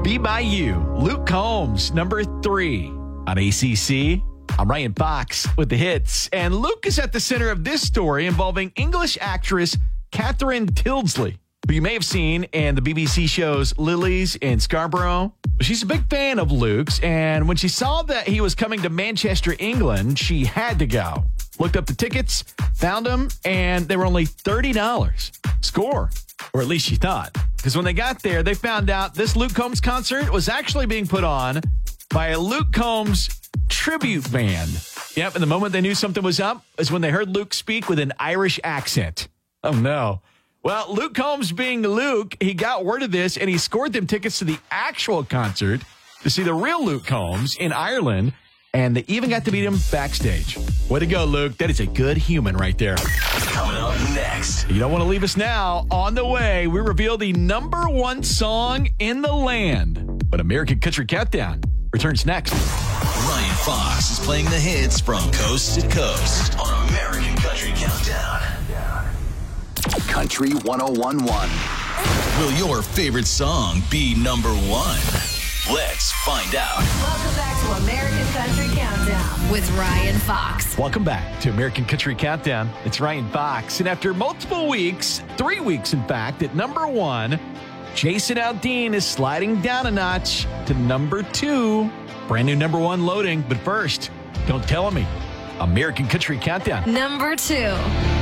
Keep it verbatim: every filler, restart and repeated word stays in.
Be By You, Luke Combs, number three on A C C. I'm Ryan Fox with the hits, and Luke is at the center of this story involving English actress Catherine Tildesley, who you may have seen in the B B C shows Lilies in Scarborough. She's a big fan of Luke's, and when she saw that he was coming to Manchester, England, she had to go. Looked up the tickets, found them, and they were only thirty dollars. Score, or at least she thought. Because when they got there, they found out this Luke Combs concert was actually being put on by a Luke Combs tribute band. Yep, and the moment they knew something was up is when they heard Luke speak with an Irish accent. Oh, no. Well, Luke Combs being Luke, he got word of this, and he scored them tickets to the actual concert to see the real Luke Combs in Ireland, and they even got to meet him backstage. Way to go, Luke. That is a good human right there. Coming up next. You don't want to leave us now. On the way, we reveal the number one song in the land. But American Country Countdown returns next. Ryan Fox is playing the hits from coast to coast on American Country Countdown. Country one oh one point one. Will your favorite song be number one? Let's find out. Welcome back to American Country Countdown with Ryan Fox. Welcome back to American Country Countdown. It's Ryan Fox. And after multiple weeks, three weeks in fact, at number one, Jason Aldean is sliding down a notch to number two. Brand new number one loading. But first, don't tell me. American Country Countdown. Number two.